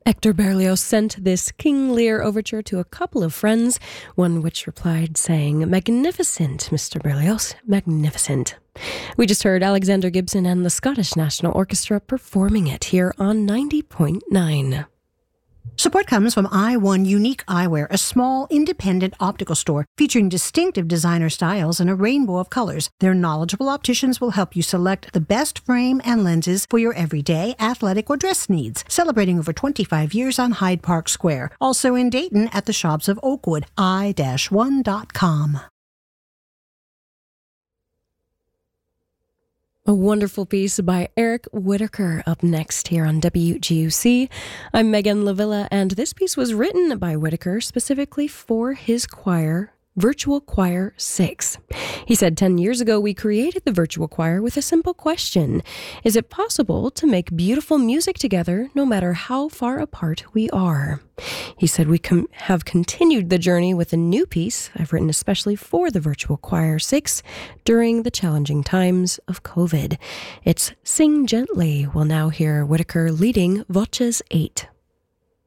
Hector Berlioz sent this King Lear overture to a couple of friends, one which replied saying, "Magnificent, Mr. Berlioz, magnificent." We just heard Alexander Gibson and the Scottish National Orchestra performing it here on 90.9. Support comes from i1 Unique Eyewear, a small, independent optical store featuring distinctive designer styles and a rainbow of colors. Their knowledgeable opticians will help you select the best frame and lenses for your everyday, athletic, or dress needs. Celebrating over 25 years on Hyde Park Square. Also in Dayton at the shops of Oakwood, i-1.com. A wonderful piece by Eric Whitaker up next here on WGUC. I'm Megan Lavilla, and this piece was written by Whitaker specifically for his choir, Virtual Choir 6. He said 10 years ago we created the Virtual Choir with a simple question. Is it possible to make beautiful music together no matter how far apart we are? He said we have continued the journey with a new piece I've written especially for the Virtual Choir 6 during the challenging times of COVID. It's Sing Gently. We'll now hear Whitaker leading Voces 8.